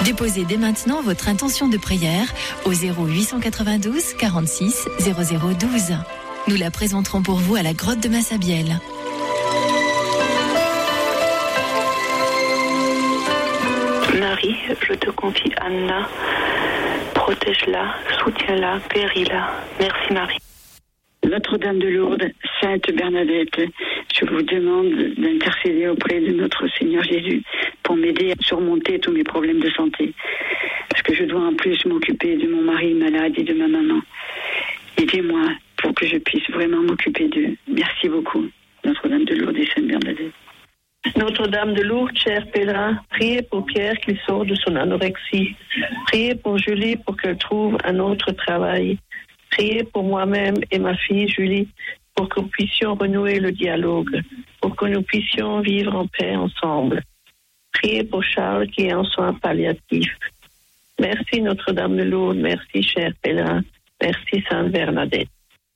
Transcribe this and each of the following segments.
Déposez dès maintenant votre intention de prière au 0892 46 0012. Nous la présenterons pour vous à la grotte de Massabielle. Marie, je te confie Anna. Protège-la, soutiens-la, guéris-la. Merci Marie. Notre-Dame de Lourdes, Sainte Bernadette, je vous demande d'intercéder auprès de notre Seigneur Jésus pour m'aider à surmonter tous mes problèmes de santé. Parce que je dois en plus m'occuper de mon mari malade et de ma maman. Aidez-moi pour que je puisse vraiment m'occuper d'eux. Merci beaucoup, Notre-Dame de Lourdes et Sainte Bernadette. Notre-Dame de Lourdes, cher pèlerin, priez pour Pierre qui sort de son anorexie. Priez pour Julie pour qu'elle trouve un autre travail. Priez pour moi-même et ma fille Julie pour que nous puissions renouer le dialogue, pour que nous puissions vivre en paix ensemble. Priez pour Charles qui est en soins palliatifs. Merci Notre-Dame de Lourdes, merci cher pèlerin, merci Sainte Bernadette.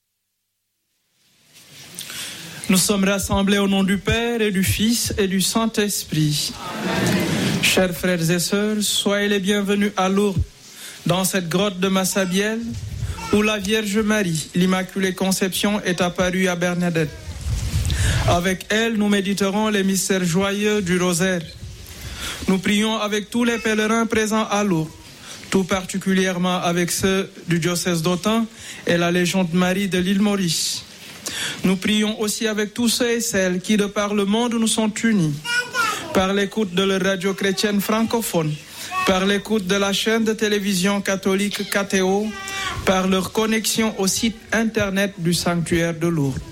Nous sommes rassemblés au nom du Père et du Fils et du Saint-Esprit. Amen. Chers frères et sœurs, soyez les bienvenus à Lourdes, dans cette grotte de Massabielle, où la Vierge Marie, l'Immaculée Conception, est apparue à Bernadette. Avec elle, nous méditerons les mystères joyeux du rosaire. Nous prions avec tous les pèlerins présents à Lourdes, tout particulièrement avec ceux du diocèse d'Autun et la Légion de Marie de l'île Maurice. Nous prions aussi avec tous ceux et celles qui, de par le monde, nous sont unis, par l'écoute de leur radio chrétienne francophone, par l'écoute de la chaîne de télévision catholique KTO, par leur connexion au site internet du sanctuaire de Lourdes.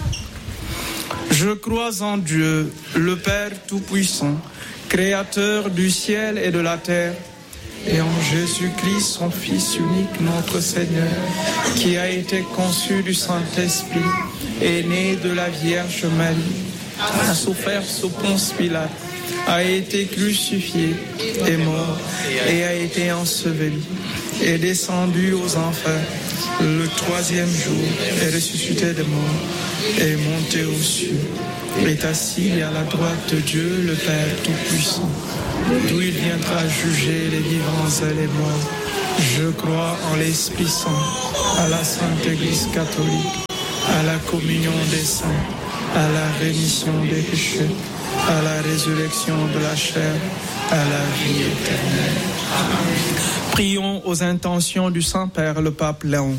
Je crois en Dieu, le Père Tout-Puissant, Créateur du ciel et de la terre, et en Jésus-Christ, son Fils unique, notre Seigneur, qui a été conçu du Saint-Esprit, est né de la Vierge Marie, a souffert sous Ponce Pilate, a été crucifié, est mort et a été enseveli, est descendu aux enfers, le troisième jour est ressuscité des morts, est monté aux cieux, est assis à la droite de Dieu, le Père Tout-Puissant, d'où il viendra juger les vivants et les morts. Je crois en l'Esprit Saint, à la Sainte Église catholique, à la communion des saints, à la rémission des péchés, à la résurrection de la chair, à la vie éternelle. Amen. Prions aux intentions du Saint-Père, le Pape Léon.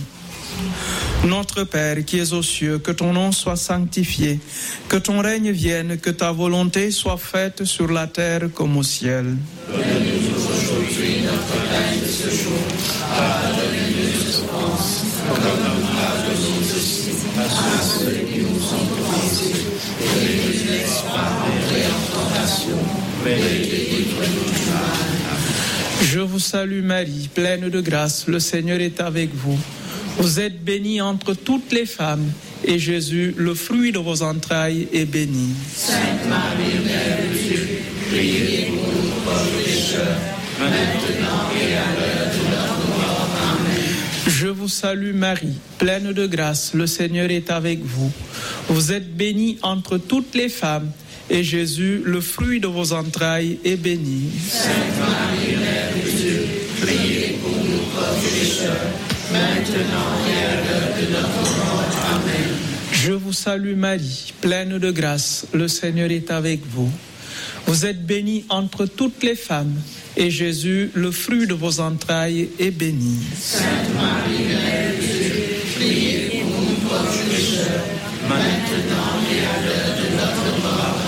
Notre Père qui es aux cieux, que ton nom soit sanctifié, que ton règne vienne, que ta volonté soit faite sur la terre comme au ciel. Donne-nous aujourd'hui notre pain de ce jour. Pardonne-nous nos offenses, comme nous pardonnons aussi à ceux qui nous ont offensés. Et ne nous laisse pas entrer en tentation, mais délivre-nous du mal. Je vous salue Marie, pleine de grâce, le Seigneur est avec vous. Vous êtes bénie entre toutes les femmes, et Jésus, le fruit de vos entrailles, est béni. Sainte Marie, Mère de Dieu, priez pour nous pauvres pécheurs, maintenant et à l'heure de notre mort. Amen. Je vous salue Marie, pleine de grâce, le Seigneur est avec vous. Vous êtes bénie entre toutes les femmes, et Jésus, le fruit de vos entrailles, est béni. Sainte Marie, Mère de Dieu, priez pour nous pauvres pécheurs, maintenant et à l'heure de notre mort. Amen. Je vous salue Marie, pleine de grâce, le Seigneur est avec vous. Vous êtes bénie entre toutes les femmes, et Jésus, le fruit de vos entrailles, est béni. Sainte Marie, Mère de Dieu, priez pour nous pauvres pécheurs, maintenant et à l'heure